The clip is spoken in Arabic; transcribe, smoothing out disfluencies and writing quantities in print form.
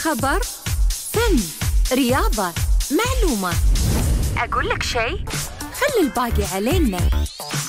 خبر، فن، رياضة، معلومة. أقول لك شيء؟ خلي الباقي علينا.